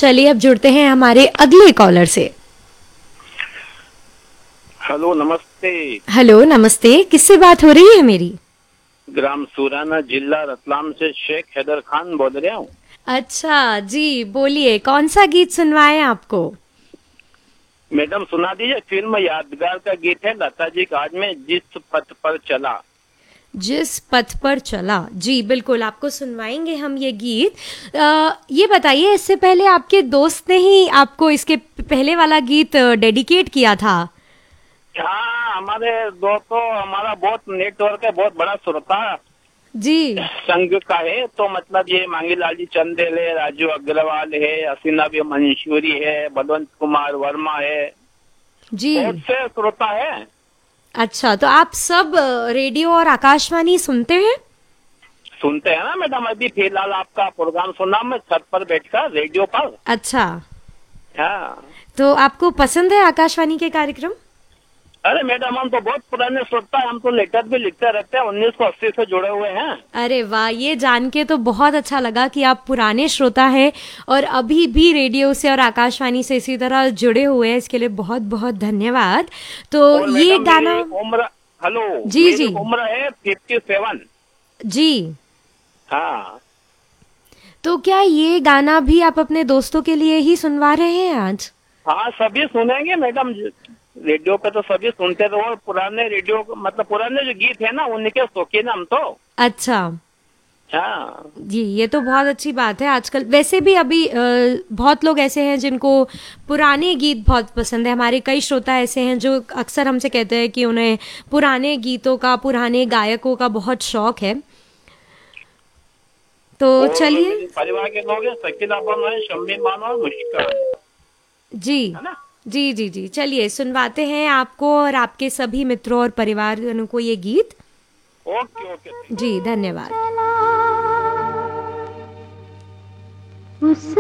चलिए अब जुड़ते हैं हमारे अगले कॉलर से। हेलो नमस्ते। हेलो नमस्ते, किससे बात हो रही है मेरी? ग्राम सुराना, जिला रतलाम से शेख हैदर खान बोल रहा हूँ। अच्छा जी, बोलिए कौन सा गीत सुनवाएं आपको? मैडम सुना दीजिए, फिल्म यादगार का गीत है लता जी का, आज में जिस पथ पर चला। जिस पथ पर चला, जी बिल्कुल आपको सुनवाएंगे हम ये गीत। ये बताइए, इससे पहले आपके दोस्त ने ही आपको इसके पहले वाला गीत डेडिकेट किया था? हाँ, हमारे दोस्तों, हमारा बहुत नेटवर्क है, बहुत बड़ा श्रोता जी संघ का है। तो मतलब ये मांगीलाल जी चंदेल है, राजू अग्रवाल है, हसीना भी मंशूरी है, बलवंत कुमार वर्मा है, जी। बहुत से श्रोता है। अच्छा, तो आप सब रेडियो और आकाशवाणी सुनते हैं? सुनते हैं ना मैडम, अभी फिलहाल आपका प्रोग्राम सुना मैं छत पर बैठकर रेडियो पर। अच्छा, हाँ। तो आपको पसंद है आकाशवाणी के कार्यक्रम? अरे मैडम, हम तो बहुत पुराने श्रोता हैं, हम तो लेटर भी लिखते रहते हैं, 1980 से जुड़े हुए हैं। अरे वाह, ये जान के तो बहुत अच्छा लगा कि आप पुराने श्रोता हैं और अभी भी रेडियो से और आकाशवाणी से इसी तरह जुड़े हुए हैं। इसके लिए बहुत बहुत धन्यवाद। तो और ये मैडम गाना। मेरी उम्र, हेलो, जी मेरी जी उम्र है 57। जी। हाँ। तो क्या ये गाना भी आप अपने दोस्तों के लिए ही सुनवा रहे हैं आज? हाँ, सभी सुनेंगे मैडम, रेडियो पे तो सभी सुनते रहो। पुराने रेडियो, मतलब पुराने जो गीत है ना, उनके शौकीन हम तो। अच्छा हाँ। जी, ये तो बहुत अच्छी बात है। आजकल वैसे भी अभी बहुत लोग ऐसे हैं जिनको पुराने गीत बहुत पसंद है। हमारे कई श्रोता ऐसे हैं जो अक्सर हमसे कहते हैं कि उन्हें पुराने गीतों का, पुराने गायकों का बहुत शौक है। तो और चलिए। मेरे परिवार के लोग हैं, शकीला बानो है, शम्मी बानो और मुस्कान, जी है ना। जी जी जी, चलिए सुनवाते हैं आपको और आपके सभी मित्रों और परिवारजनों को ये गीत। Okay okay. जी धन्यवाद। उस